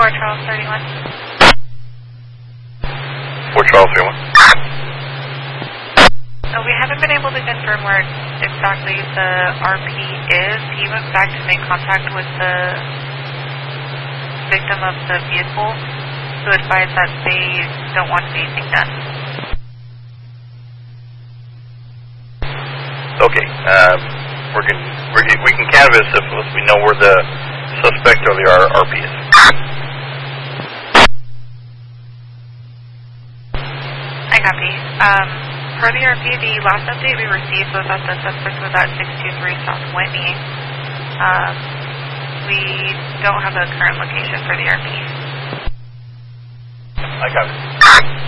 Fort Charles 31. Fort Charles 31. We haven't been able to confirm where exactly the RP is. He went back to make contact with the victim of the vehicle to advise that they don't want anything done. Okay. We can canvass if we know where the suspect or the RP is. I copy. Per the RP, the last update we received was that the suspect was at 623 South Whitney. We don't have a current location for the RP. I copy.